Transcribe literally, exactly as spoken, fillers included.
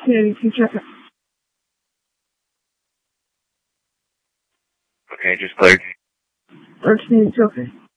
Okay, two check. Okay, just cleared. First name, okay.